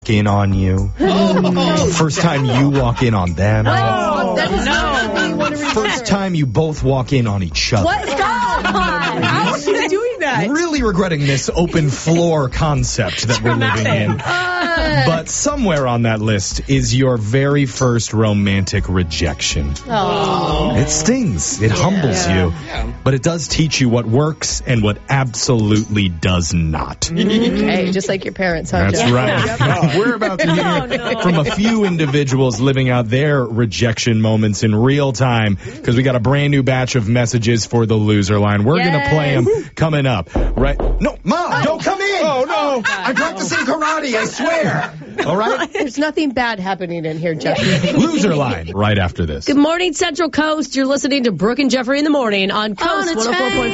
in on you. First time you walk in on them. First time you both walk in on each other. What? God! How is she doing that? Really regretting this open floor concept that we're living in. But somewhere on that list is your very first romantic rejection. Oh. It stings. It humbles you. But it does teach you what works and what absolutely does not. Hey, just like your parents, huh? That's Jeff? right. We're about to hear from a few individuals living out their rejection moments in real time because we got a brand new batch of messages for the loser line. We're going to play them coming up. Right? No, Mom, don't come in. Oh, no. I'm practicing karate, I swear. All right? There's nothing bad happening in here, Jeff. Loser line right after this. Good morning, Central Coast. You're listening to Brooke and Jeffrey in the morning on Coast 104.5.